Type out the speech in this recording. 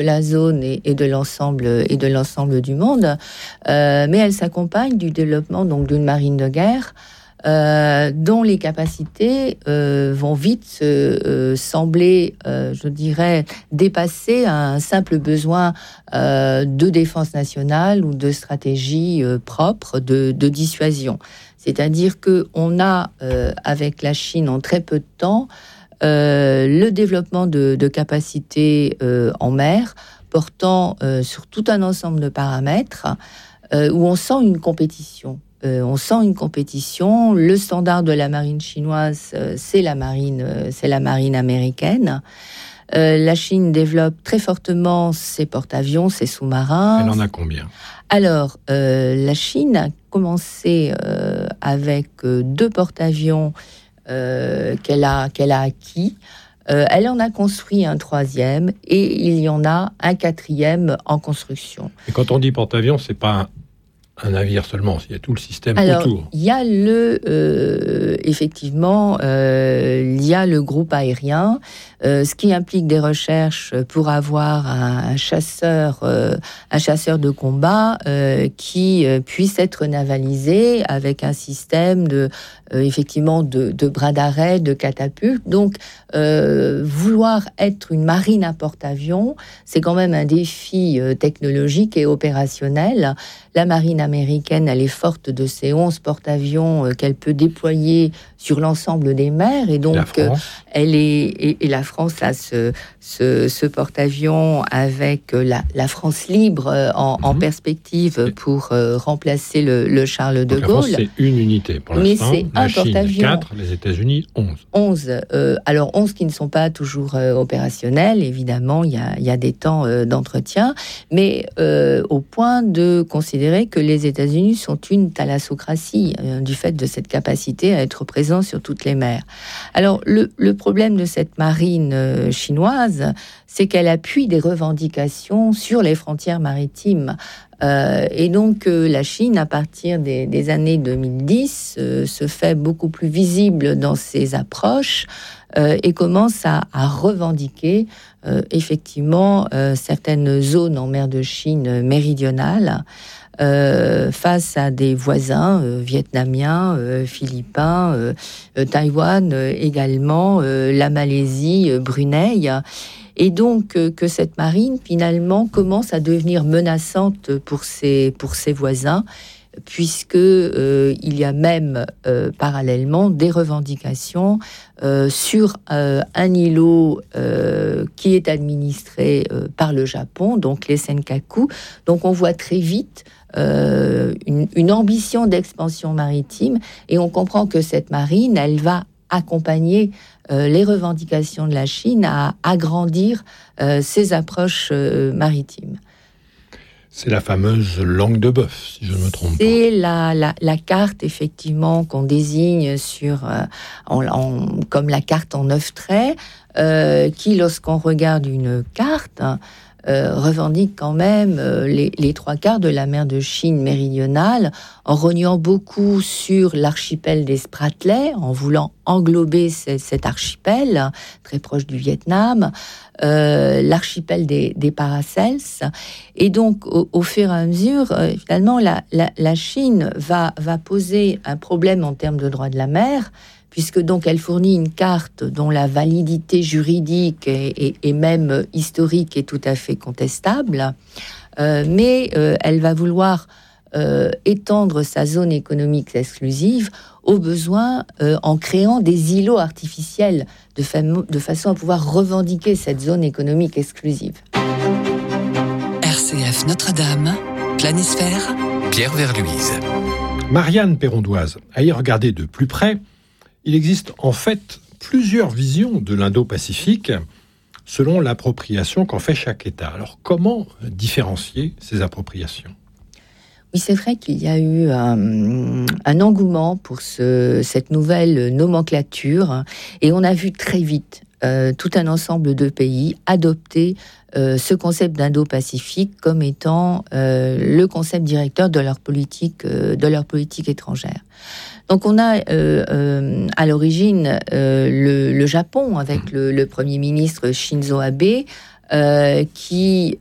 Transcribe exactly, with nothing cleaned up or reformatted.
la zone et, et de l'ensemble et de l'ensemble du monde, euh, mais elle s'accompagne du développement donc d'une marine de guerre euh, dont les capacités euh, vont vite euh, sembler, euh, je dirais, dépasser un simple besoin euh, de défense nationale ou de stratégie euh, propre de, de dissuasion. C'est-à-dire que on a euh, avec la Chine en très peu de temps Euh, le développement de, de capacités euh, en mer portant euh, sur tout un ensemble de paramètres euh, où on sent une compétition. Euh, on sent une compétition. Le standard de la marine chinoise, euh, c'est la marine, euh, c'est la marine américaine. Euh, la Chine développe très fortement ses porte-avions, ses sous-marins. Elle en a combien ? Alors, euh, la Chine a commencé euh, avec euh, deux porte-avions Euh, qu'elle a, qu'elle a acquis. Euh, elle en a construit un troisième et il y en a un quatrième en construction. Et quand on dit porte-avions, c'est pas un, un navire seulement, il y a tout le système Alors, autour. Il y a le, euh, effectivement, euh, il y a le groupe aérien, euh, ce qui implique des recherches pour avoir un, un chasseur, euh, un chasseur de combat euh, qui euh, puisse être navalisé avec un système de, euh, effectivement, de, de bras d'arrêt, de catapultes. Donc, euh, vouloir être une marine à porte-avions, c'est quand même un défi euh, technologique et opérationnel. La marine américaine, elle est forte de ses onze porte-avions euh, qu'elle peut déployer sur l'ensemble des mers. Et donc, et euh, elle est, et, et la France a ce, ce, ce porte-avions avec euh, la, la France libre euh, en, mm-hmm. en perspective pour euh, remplacer le, le Charles de donc Gaulle. La France, c'est une unité pour Mais l'instant. c'est la un Chine, porte-avions. quatre, les États-Unis, onze. onze. Euh, alors, onze qui ne sont pas toujours euh, opérationnels. Évidemment, il y a, y a des temps euh, d'entretien. Mais euh, au point de considérer que les États-Unis sont une thalassocratie euh, du fait de cette capacité à être présent sur toutes les mers. Alors, le, le problème de cette marine euh, chinoise, c'est qu'elle appuie des revendications sur les frontières maritimes. Euh, et donc, euh, la Chine, à partir des, des années deux mille dix, euh, se fait beaucoup plus visible dans ses approches euh, et commence à, à revendiquer euh, effectivement euh, certaines zones en mer de Chine méridionale euh, face à des voisins euh, vietnamiens, euh, philippins, euh, euh, Taïwan euh, également, euh, la Malaisie, euh, Brunei. Et donc euh, que cette marine finalement commence à devenir menaçante pour ses, pour ses voisins, puisque euh, il y a même euh, parallèlement des revendications euh, sur euh, un îlot euh, qui est administré euh, par le Japon, donc les Senkaku. Donc on voit très vite euh, une, une ambition d'expansion maritime, et on comprend que cette marine, elle va accompagner euh, les revendications de la Chine à agrandir euh, ses approches euh, maritimes. C'est la fameuse langue de bœuf, si je ne me trompe C'est pas. C'est la, la, la carte, effectivement, qu'on désigne sur, euh, en, en, comme la carte en neuf traits, euh, qui, lorsqu'on regarde une carte, euh, revendique quand même euh, les, les trois quarts de la mer de Chine méridionale, en rognant beaucoup sur l'archipel des Spratleys, en voulant englober c- cet archipel, très proche du Vietnam, euh, l'archipel des, des Paracels. Et donc, au, au fur et à mesure, euh, finalement, la, la, la Chine va, va poser un problème en termes de droit de la mer, puisque donc elle fournit une carte dont la validité juridique et, et, et même historique est tout à fait contestable, euh, mais euh, elle va vouloir euh, étendre sa zone économique exclusive au besoin euh, en créant des îlots artificiels de, fam- de façon à pouvoir revendiquer cette zone économique exclusive. R C F Notre-Dame, Planisphère, Pierre Verluise. Marianne Perrondoise, à y regarder de plus près, il existe en fait plusieurs visions de l'Indo-Pacifique selon l'appropriation qu'en fait chaque État. Alors comment différencier ces appropriations ? Oui, c'est vrai qu'il y a eu un, un engouement pour ce, cette nouvelle nomenclature, et on a vu très vite euh, tout un ensemble de pays adopter euh, ce concept d'Indo-Pacifique comme étant euh, le concept directeur de leur politique, euh, de leur politique étrangère. Donc on a euh, euh, à l'origine euh, le, le Japon avec le, le Premier ministre Shinzo Abe, euh, qui